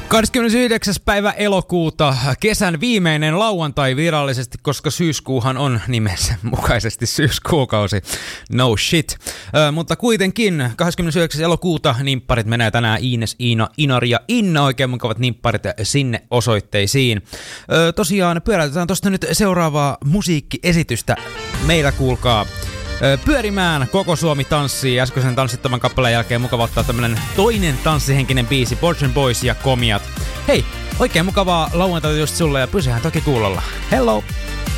29. päivä elokuuta, kesän viimeinen lauantai virallisesti, koska syyskuuhan on nimensä mukaisesti syyskuukausi. No shit. Mutta kuitenkin 29. elokuuta nimpparit menee tänään Iines, Iina, Inari ja Inna. Oikein mukavat nimpparit sinne osoitteisiin. Tosiaan pyöräytetään tosta nyt seuraavaa musiikkiesitystä. Meillä kuulkaa pyörimään Koko Suomi tanssii. Äskeisen tanssittavan kappaleen jälkeen mukava ottaa tämmönen toinen tanssihenkinen biisi, Portion Boys ja Komiat. Hei, oikein mukavaa lauantaita just sulle ja pysyhän toki kuulolla. Hello!